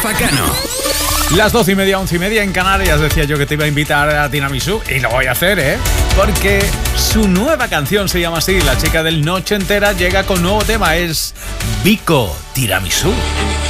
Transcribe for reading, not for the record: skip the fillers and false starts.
Rafa Cano. Las 12:30, 11:30 en Canarias. Decía yo que te iba a invitar a Tiramisú y lo voy a hacer, ¿eh? Porque su nueva canción se llama así. La chica del Noche Entera llega con nuevo tema. Es Vico Tiramisú.